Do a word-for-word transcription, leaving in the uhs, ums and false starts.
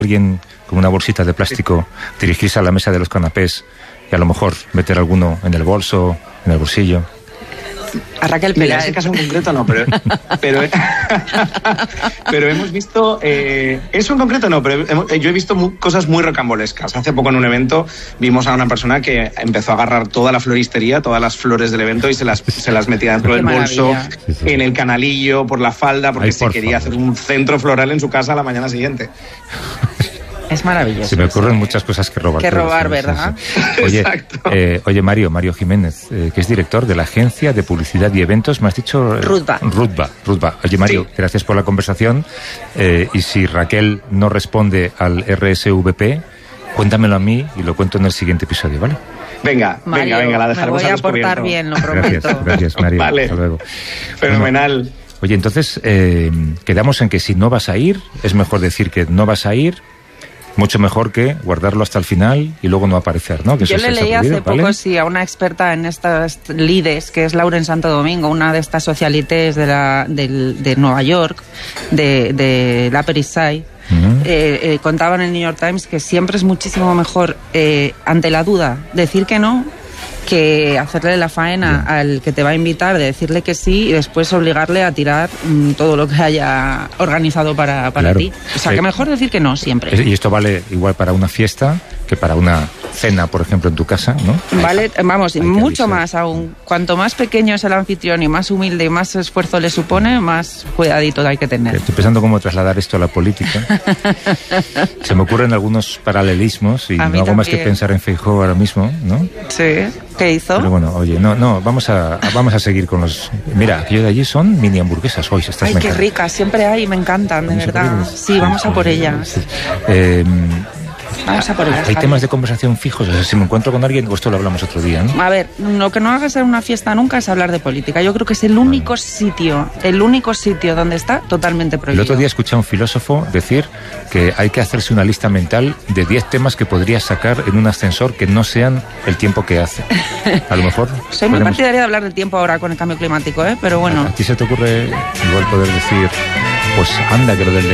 alguien con una bolsita de plástico dirigirse a la mesa de los canapés y a lo mejor meter alguno en el bolso, en el bolsillo? A Raquel Mira, Peláez. en ese caso en concreto no, pero pero, pero hemos visto eh, eso en concreto no, pero hemos, yo he visto muy, cosas muy rocambolescas. Hace poco en un evento vimos a una persona que empezó a agarrar toda la floristería, todas las flores del evento y se las se las metía dentro del bolso, sí, sí. en el canalillo, por la falda, porque Ay, se por quería favor. hacer un centro floral en su casa a la mañana siguiente. Es maravilloso. Se me ocurren muchas cosas que robar. Que pero robar, sí, sí, ¿verdad? sí. Oye, Exacto. eh, oye, Mario, Mario Jiménez, eh, que es director de la Agencia de Publicidad y Eventos, me has dicho... Eh, Rutba. Rutba, Rutba. Oye, Mario, Sí. gracias por la conversación. Eh, y si Raquel no responde al R S V P, cuéntamelo a mí y lo cuento en el siguiente episodio, ¿vale? Venga, Mario, venga, venga, la me dejaremos voy a al descubierto. portar bien, lo prometo. Gracias, gracias, Mario. Vale. Hasta luego. Fenomenal. Oye, entonces, eh, quedamos en que si no vas a ir, es mejor decir que no vas a ir, mucho mejor que guardarlo hasta el final y luego no aparecer, ¿no? Que Yo eso le es leí aburrido, hace ¿vale? poco, sí, a una experta en estas lides, que es Lauren Santo Domingo, una de estas socialites de, la, del- de Nueva York, de, de la Upper East Side. Ujú. eh, eh, contaba en el New York Times que siempre es muchísimo mejor, eh, ante la duda, decir que no, que hacerle la faena Bien. al que te va a invitar, de decirle que sí y después obligarle a tirar mm, todo lo que haya organizado para, para Claro. ti. O sea, Sí. que mejor decir que no siempre. Y esto vale igual para una fiesta que para una cena, por ejemplo, en tu casa, ¿no? Vale, vamos, hay que mucho avisar. más aún. Cuanto más pequeño es el anfitrión y más humilde y más esfuerzo le supone, más cuidadito hay que tener. Estoy pensando cómo trasladar esto a la política. Se me ocurren algunos paralelismos y A no mí hago más que también. pensar en Feijóo ahora mismo, ¿no? Sí, ¿qué hizo? Pero bueno, oye, no, no, vamos a, vamos a seguir con los... Mira, aquello de allí son mini hamburguesas hoy, estas Ay, me qué encantan. ricas, siempre hay, me encantan, de Vamos a por verdad. ellas. Sí, vamos a por ellas. Sí. Eh, Vamos a por ellas. ¿Hay Javi. temas de conversación fijos? O sea, si me encuentro con alguien, o esto lo hablamos otro día, ¿no? A ver, lo que no hagas en una fiesta nunca es hablar de política. Yo creo que es el único sitio, el único sitio donde está totalmente El prohibido. otro día escuché a un filósofo decir que hay que hacerse una lista mental de diez temas que podrías sacar en un ascensor que no sean el tiempo que hace. A lo mejor... Soy muy podemos- partidaria de hablar del tiempo ahora con el cambio climático, ¿eh? Pero bueno. ¿A ti se te ocurre igual poder decir, pues anda, que lo del